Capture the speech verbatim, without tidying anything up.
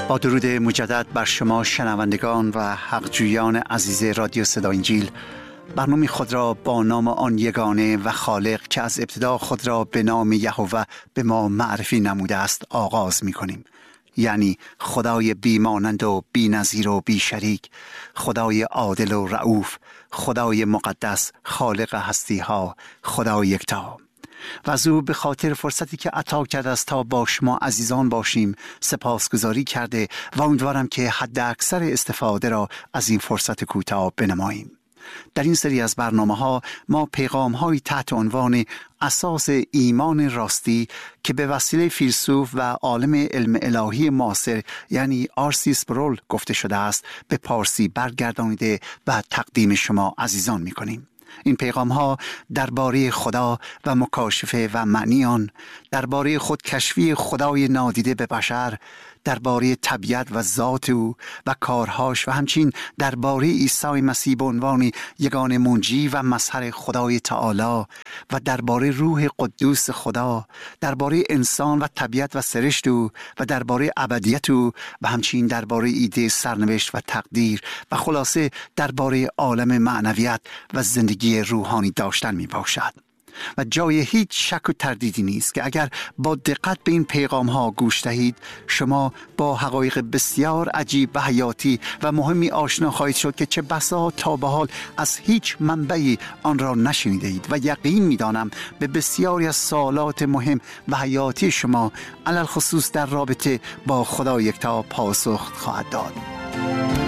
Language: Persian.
با درود مجدد بر شما شنوندگان و حقجویان عزیز رادیو صدای انجیل، برنامه خود را با نام آن یگانه و خالق که از ابتدا خود را به نام یهوه به ما معرفی نموده است آغاز می کنیم. یعنی خدای بیمانند و بی نظیر و بی شریک، خدای عادل و رؤوف، خدای مقدس، خالق هستی ها، خدای یکتا. و از او به خاطر فرصتی که عطا کرده است تا با شما عزیزان باشیم سپاسگزاری کرده و امیدوارم که حد اکثر استفاده را از این فرصت کوتاه بنماییم. در این سری از برنامه ها ما پیغام های تحت عنوان اساس ایمان راستی که به وسیله فیلسوف و عالم علم الهی معاصر یعنی آر سی سپرول گفته شده است به پارسی برگردانیده و تقدیم شما عزیزان می کنیم. این پیغام ها درباره خدا و مکاشفه و معنی آن، درباره خودکشفی خدای نادیده به بشر، درباره طبیعت و ذات او و کارهاش و همچنین درباره عیسی مسیح به عنوان یگانه منجی و مظهر خدای تعالی و درباره روح قدوس خدا، درباره انسان و طبیعت و سرشت او و درباره ابدیت او و همچنین درباره ایده سرنوشت و تقدیر و خلاصه درباره عالم معنویت و زندگی روحانی داشتن می باشد. و جای هیچ شک و تردیدی نیست که اگر با دقت به این پیغام ها گوش دهید شما با حقایق بسیار عجیب و حیاتی و مهمی آشنا خواهید شد که چه بسا تا به حال از هیچ منبعی آن را نشنیده اید و یقین می دانم به بسیاری از سوالات مهم و حیاتی شما علل خصوص در رابطه با خدا یکتا پاسخ خواهد داد.